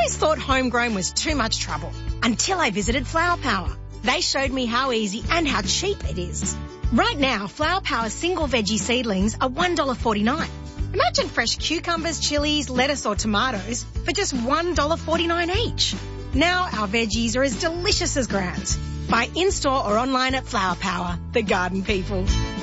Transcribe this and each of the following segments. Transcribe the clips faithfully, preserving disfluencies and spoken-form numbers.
always thought homegrown was too much trouble until I visited Flower Power. They showed me how easy and how cheap it is. Right now, Flower Power single veggie seedlings are one dollar forty-nine. Imagine fresh cucumbers, chilies, lettuce or tomatoes for just one dollar forty-nine each. Now our veggies are as delicious as grams. Buy in-store or online at Flower Power, the garden people.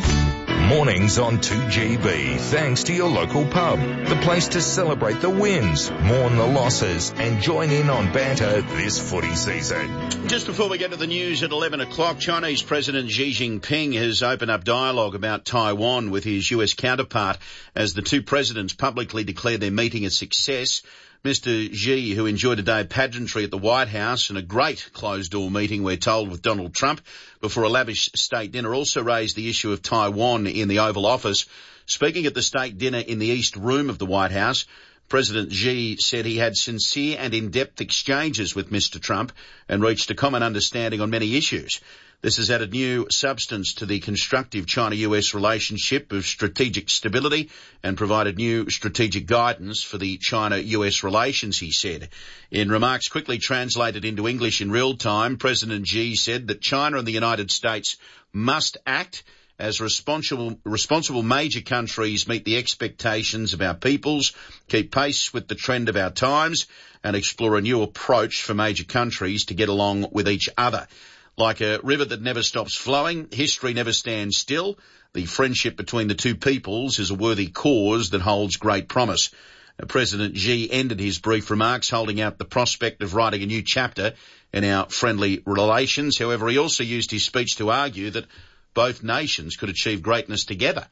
Mornings on two G B, thanks to your local pub. The place to celebrate the wins, mourn the losses, and join in on banter this footy season. Just before we get to the news at eleven o'clock, Chinese President Xi Jinping has opened up dialogue about Taiwan with his U S counterpart as the two presidents publicly declared their meeting a success. Mister Xi, who enjoyed a day of pageantry at the White House and a great closed-door meeting, we're told, with Donald Trump before a lavish state dinner, also raised the issue of Taiwan in the Oval Office. Speaking at the state dinner in the East Room of the White House, President Xi said he had sincere and in-depth exchanges with Mister Trump and reached a common understanding on many issues. This has added new substance to the constructive China-U S relationship of strategic stability and provided new strategic guidance for the China-U S relations, he said. In remarks quickly translated into English in real time, President Xi said that China and the United States must act as responsible, responsible major countries, meet the expectations of our peoples, keep pace with the trend of our times, and explore a new approach for major countries to get along with each other. Like a river that never stops flowing, history never stands still. The friendship between the two peoples is a worthy cause that holds great promise. President Xi ended his brief remarks holding out the prospect of writing a new chapter in our friendly relations. However, he also used his speech to argue that both nations could achieve greatness together.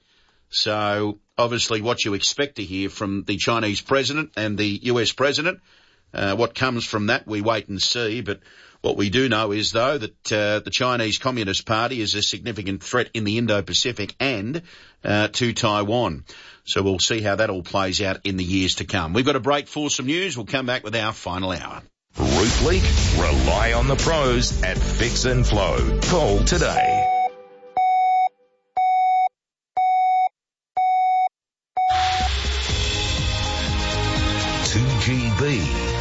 So, obviously, what you expect to hear from the Chinese president and the U S president, uh, what comes from that, we wait and see. But what we do know is, though, that uh, the Chinese Communist Party is a significant threat in the Indo-Pacific and uh, to Taiwan. So we'll see how that all plays out in the years to come. We've got a break for some news. We'll come back with our final hour. Roof leak? Rely on the pros at Fix and Flow. Call today. two G B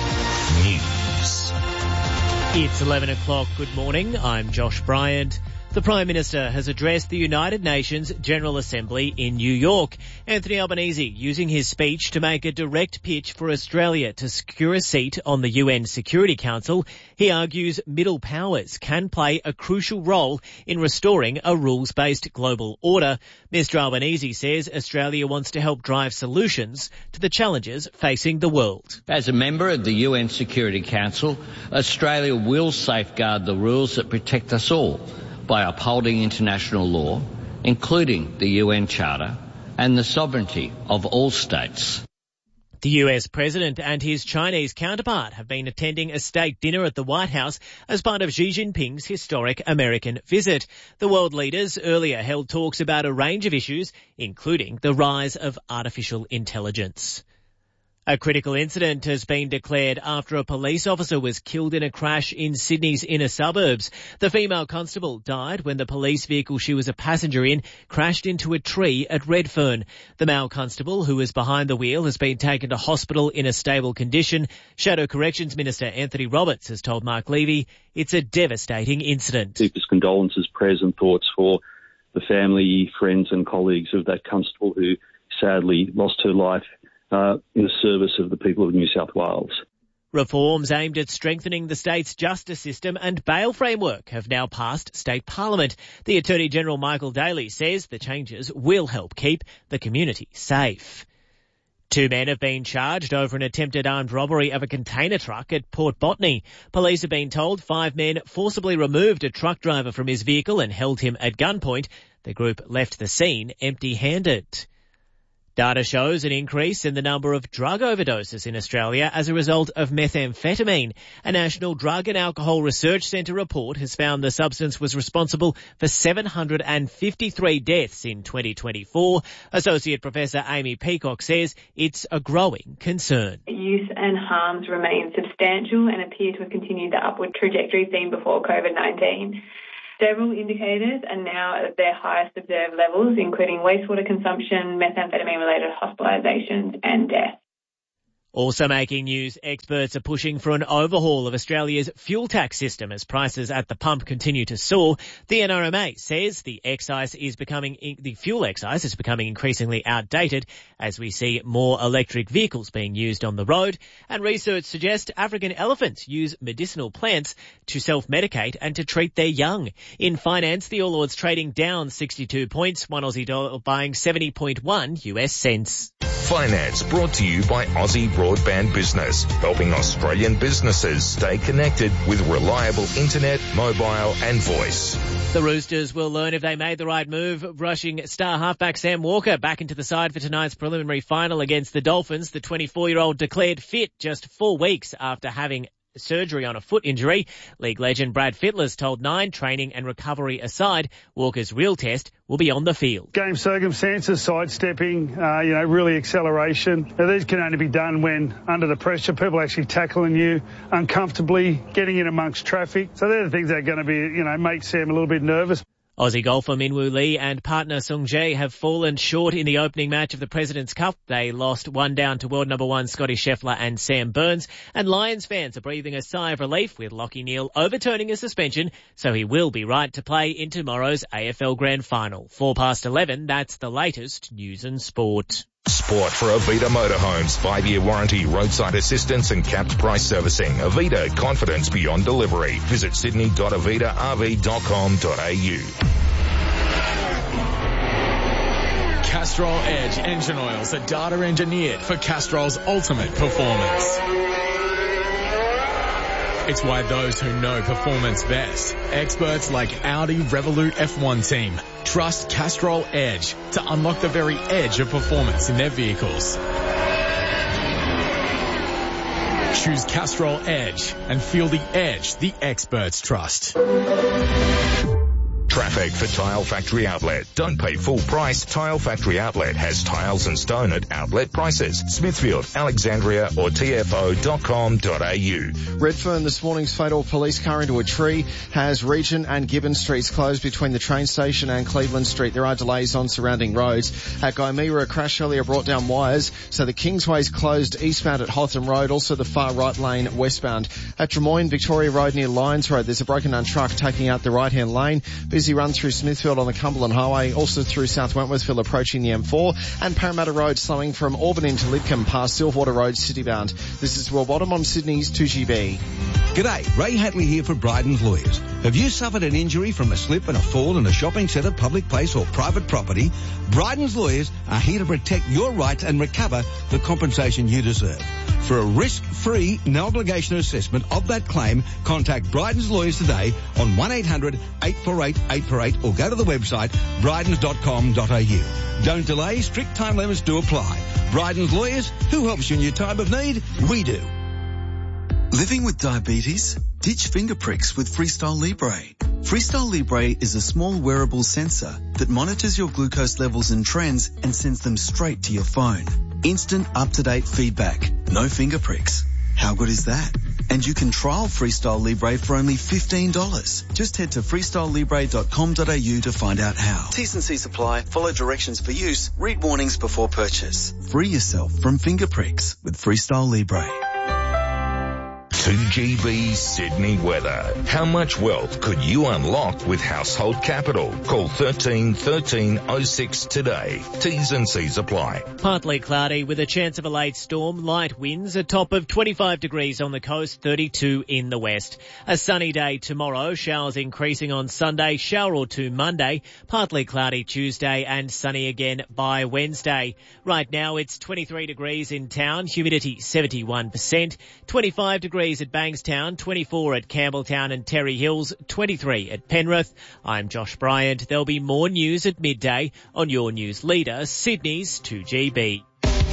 News. It's eleven o'clock. Good morning. I'm Josh Bryant. The Prime Minister has addressed the United Nations General Assembly in New York. Anthony Albanese using his speech to make a direct pitch for Australia to secure a seat on the U N Security Council. He argues middle powers can play a crucial role in restoring a rules-based global order. Mister Albanese says Australia wants to help drive solutions to the challenges facing the world. As a member of the U N Security Council, Australia will safeguard the rules that protect us all by upholding international law, including the U N Charter and the sovereignty of all states. The U S President and his Chinese counterpart have been attending a state dinner at the White House as part of Xi Jinping's historic American visit. The world leaders earlier held talks about a range of issues, including the rise of artificial intelligence. A critical incident has been declared after a police officer was killed in a crash in Sydney's inner suburbs. The female constable died when the police vehicle she was a passenger in crashed into a tree at Redfern. The male constable, who was behind the wheel, has been taken to hospital in a stable condition. Shadow Corrections Minister Anthony Roberts has told Mark Levy it's a devastating incident. Deepest condolences, prayers and thoughts for the family, friends and colleagues of that constable who sadly lost her life Uh, in the service of the people of New South Wales. Reforms aimed at strengthening the state's justice system and bail framework have now passed state parliament. The Attorney-General Michael Daly says the changes will help keep the community safe. Two men have been charged over an attempted armed robbery of a container truck at Port Botany. Police have been told five men forcibly removed a truck driver from his vehicle and held him at gunpoint. The group left the scene empty-handed. Data shows an increase in the number of drug overdoses in Australia as a result of methamphetamine. A National Drug and Alcohol Research Centre report has found the substance was responsible for seven hundred fifty-three deaths in twenty twenty-four. Associate Professor Amy Peacock says it's a growing concern. Use and harms remain substantial and appear to have continued the upward trajectory seen before COVID nineteen. Several indicators are now at their highest observed levels, including wastewater consumption, methamphetamine-related hospitalisations and death. Also making news, experts are pushing for an overhaul of Australia's fuel tax system as prices at the pump continue to soar. The N R M A says the excise is becoming, the fuel excise is becoming increasingly outdated as we see more electric vehicles being used on the road. And research suggests African elephants use medicinal plants to self-medicate and to treat their young. In finance, the All Ords trading down sixty-two points, one Aussie dollar buying seventy point one U S cents. Finance brought to you by Aussie Broadband Business, helping Australian businesses stay connected with reliable internet, mobile and voice. The Roosters will learn if they made the right move, rushing star halfback Sam Walker back into the side for tonight's preliminary final against the Dolphins. The twenty-four-year-old declared fit just four weeks after having surgery on a foot injury. League legend Brad Fittler's told Nine, training and recovery aside, Walker's real test will be on the field. Game circumstances, sidestepping, uh, you know, really acceleration. Now, these can only be done when under the pressure, people actually tackling you uncomfortably, getting in amongst traffic. So they're the things that are going to be, you know, make Sam a little bit nervous. Aussie golfer Minwoo Lee and partner Sung Jae have fallen short in the opening match of the President's Cup. They lost one down to world number one Scotty Scheffler and Sam Burns. And Lions fans are breathing a sigh of relief with Lachie Neale overturning a suspension, so he will be right to play in tomorrow's A F L Grand Final. Four past eleven, that's the latest news and sport. Sport for Avita Motorhomes. Five-year warranty, roadside assistance and capped price servicing. Avita, confidence beyond delivery. Visit sydney dot avita r v dot com dot a u. Castrol Edge engine oils are data engineered for Castrol's ultimate performance. It's why those who know performance best, experts like Audi Revolut F one team, trust Castrol Edge to unlock the very edge of performance in their vehicles. Choose Castrol Edge and feel the edge the experts trust. Traffic for Tile Factory Outlet. Don't pay full price. Tile Factory Outlet has tiles and stone at outlet prices. Smithfield, Alexandria or t f o dot com dot a u. Redfern, this morning's fatal police car into a tree has Regent and Gibbon Streets closed between the train station and Cleveland Street. There are delays on surrounding roads. At Gymea, a crash earlier brought down wires, so the Kingsway's closed eastbound at Hotham Road, also the far right lane westbound. At Drummoyne, Victoria Road near Lyons Road, there's a broken down truck taking out the right-hand lane. Busy run through Smithfield on the Cumberland Highway, also through South Wentworthville approaching the M four, and Parramatta Road slowing from Auburn into Lidcombe past Silverwater Road citybound. This is Will Bottom on Sydney's two G B. G'day, Ray Hatley here for Bryden's Lawyers. Have you suffered an injury from a slip and a fall in a shopping centre, public place or private property? Bryden's Lawyers are here to protect your rights and recover the compensation you deserve. For a risk-free, no-obligation assessment of that claim, contact Bryden's Lawyers today on one eight hundred eight four eight eight four eight or go to the website brydens dot com dot a u. Don't delay, strict time limits do apply. Bryden's Lawyers, who helps you in your time of need? We do. Living with diabetes? Ditch finger pricks with Freestyle Libre. Freestyle Libre is a small wearable sensor that monitors your glucose levels and trends and sends them straight to your phone. Instant up-to-date feedback. No finger pricks. How good is that? And you can trial Freestyle Libre for only fifteen dollars. Just head to freestyle libre dot com dot a u to find out how. T's and C's apply. Follow directions for use. Read warnings before purchase. Free yourself from finger pricks with Freestyle Libre. two G B Sydney weather. How much wealth could you unlock with Household Capital? Call thirteen thirteen oh six today. T's and C's apply. Partly cloudy with a chance of a late storm. Light winds, a top of twenty-five degrees on the coast, thirty-two in the west. A sunny day tomorrow. Showers increasing on Sunday. Shower or two Monday. Partly cloudy Tuesday and sunny again by Wednesday. Right now it's twenty-three degrees in town. Humidity seventy-one percent. twenty-five degrees at Bankstown, twenty-four at Campbelltown and Terry Hills, twenty-three at Penrith. I'm Josh Bryant. There'll be more news at midday on your news leader, Sydney's two G B.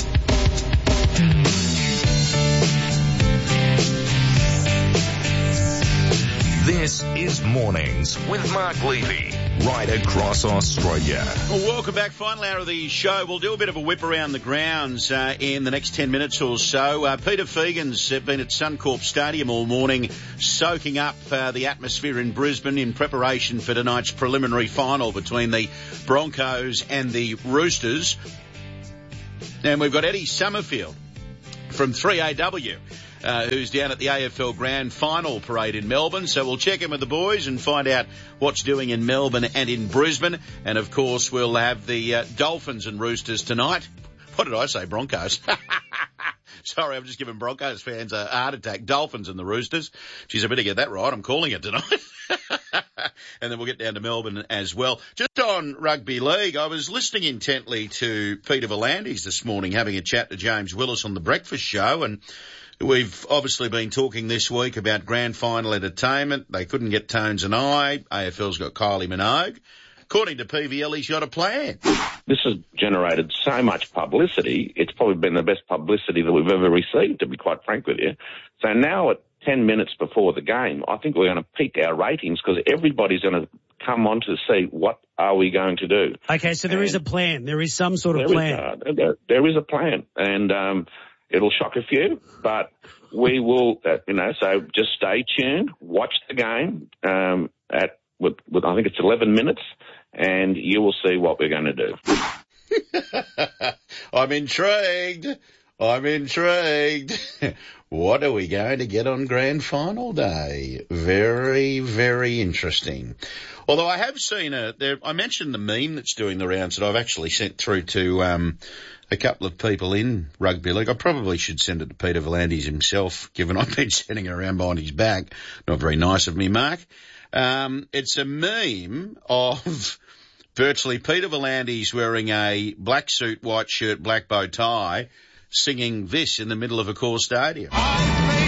This is Mornings with Mark Levy, right across Australia. Well, welcome back. Final hour of the show. We'll do a bit of a whip around the grounds uh, in the next ten minutes or so. Uh, Peter Fegan's uh, been at Suncorp Stadium all morning, soaking up uh, the atmosphere in Brisbane in preparation for tonight's preliminary final between the Broncos and the Roosters. And we've got Eddie Summerfield from three A W, uh, who's down at the A F L Grand Final Parade in Melbourne. So we'll check in with the boys and find out what's doing in Melbourne and in Brisbane. And, of course, we'll have the uh, Dolphins and Roosters tonight. What did I say? Broncos. Sorry, I'm just giving Broncos fans a heart attack. Dolphins and the Roosters. Geez, I better get that right. I'm calling it tonight. And then we'll get down to Melbourne as well. Just on rugby league, I was listening intently to Peter V'landys this morning, having a chat to James Willis on The Breakfast Show, and we've obviously been talking this week about grand final entertainment. They couldn't get Tones and I. A F L's got Kylie Minogue. According to P V L, he's got a plan. This has generated so much publicity. It's probably been the best publicity that we've ever received, to be quite frank with you. So now at ten minutes before the game, I think we're going to peak our ratings because everybody's going to come on to see what are we going to do. Okay, so there and is a plan. There is some sort of there plan. Is, uh, there, there is a plan, and um, it'll shock a few, but we will, uh, you know, so just stay tuned, watch the game um, at, with, with, I think it's eleven minutes, and you will see what we're going to do. I'm intrigued. I'm intrigued. What are we going to get on Grand Final Day? Very, very interesting. Although I have seen a, there, I mentioned the meme that's doing the rounds that I've actually sent through to um, a couple of people in rugby league. I probably should send it to Peter V'landys himself, given I've been sending it around behind his back. Not very nice of me, Mark. Um, it's a meme of virtually Peter V'landys wearing a black suit, white shirt, black bow tie, singing this in the middle of a core stadium.